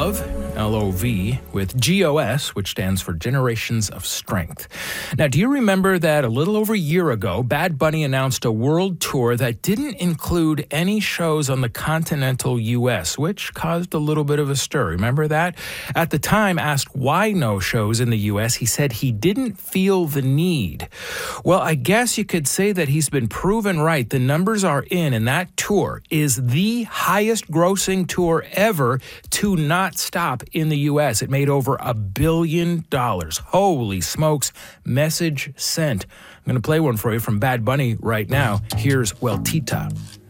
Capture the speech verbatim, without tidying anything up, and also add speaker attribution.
Speaker 1: Love, L O V, with G O S, which stands for Generations of Strength. Now, do you remember that a little over a year ago, Bad Bunny announced a world tour that didn't include any shows on the continental U S, which caused a little bit of a stir? Remember that? At the time, asked why no shows in the U S, he said he didn't feel the need. Well, I guess you could say that he's been proven right. The numbers are in, and that tour is the highest grossing tour ever to not stop in the U S. It made over a billion dollars. Holy smokes. Message sent. I'm going to play one for you from Bad Bunny right now. Here's Weltita.